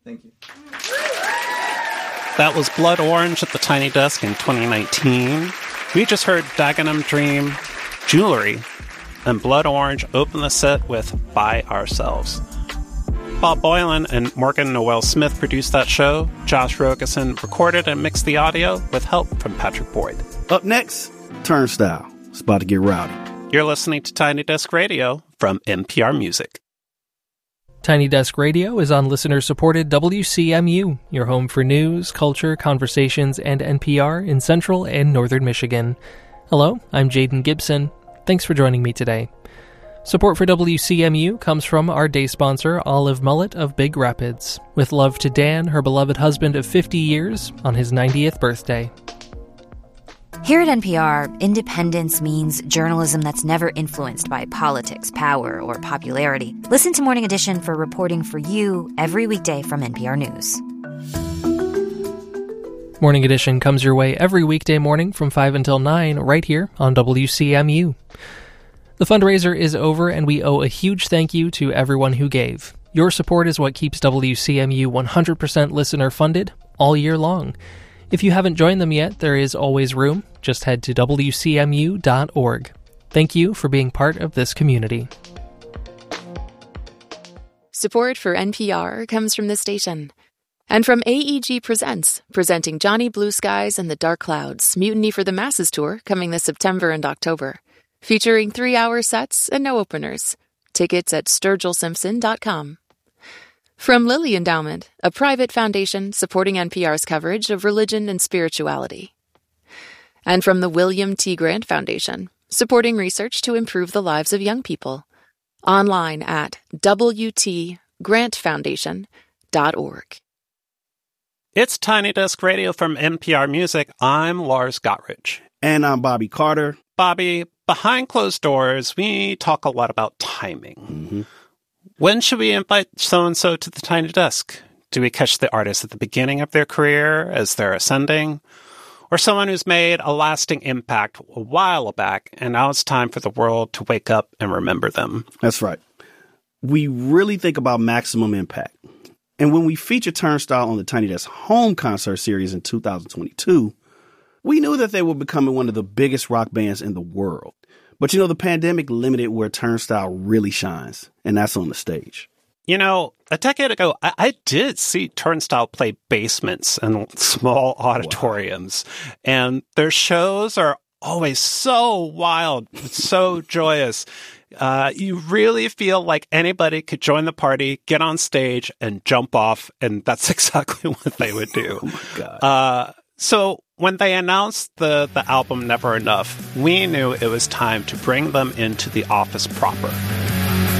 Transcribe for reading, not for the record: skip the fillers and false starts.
Thank you. That was Blood Orange at the Tiny Desk in 2019. We just heard Dagenham Dream, Jewelry, and Blood Orange open the set with By Ourselves. Bob Boylan and Morgan Noel Smith produced that show. Josh Rogerson recorded and mixed the audio with help from Patrick Boyd. Up next, Turnstile. It's about to get rowdy. You're listening to Tiny Desk Radio from NPR Music. Tiny Desk Radio is on listener-supported WCMU, your home for news, culture, conversations, and NPR in Central and Northern Michigan. Hello, I'm Jaden Gibson. Thanks for joining me today. Support for WCMU comes from our day sponsor, Olive Mullet of Big Rapids, with love to Dan, her beloved husband of 50 years, on his 90th birthday. Here at NPR, independence means journalism that's never influenced by politics, power, or popularity. Listen to Morning Edition for reporting for you every weekday from NPR News. Morning Edition comes your way every weekday morning from 5 until 9 right here on WCMU. The fundraiser is over, and we owe a huge thank you to everyone who gave. Your support is what keeps WCMU 100% listener-funded all year long. If you haven't joined them yet, there is always room. Just head to WCMU.org. Thank you for being part of this community. Support for NPR comes from this station. And from AEG Presents, presenting Johnny Blue Skies and the Dark Clouds, Mutiny for the Masses Tour, coming this September and October. Featuring 3-hour sets and no openers. Tickets at sturgillsimpson.com. From Lilly Endowment, a private foundation supporting NPR's coverage of religion and spirituality. And from the William T. Grant Foundation, supporting research to improve the lives of young people. Online at wtgrantfoundation.org. It's Tiny Desk Radio from NPR Music. I'm Lars Gotrich. And I'm Bobby Carter. Bobby, behind closed doors, we talk a lot about timing. Mm-hmm. When should we invite so-and-so to the Tiny Desk? Do we catch the artist at the beginning of their career as they're ascending? Or someone who's made a lasting impact a while back, and now it's time for the world to wake up and remember them? That's right. We really think about maximum impact. And when we featured Turnstile on the Tiny Desk Home Concert Series in 2022, we knew that they were becoming one of the biggest rock bands in the world. But, the pandemic limited where Turnstile really shines, and that's on the stage. A decade ago, I did see Turnstile play basements and small auditoriums, wow. And their shows are always so wild, so joyous. You really feel like anybody could join the party, get on stage, and jump off, and that's exactly what they would do. Oh, my God. So when they announced the album Never Enough, we knew it was time to bring them into the office proper.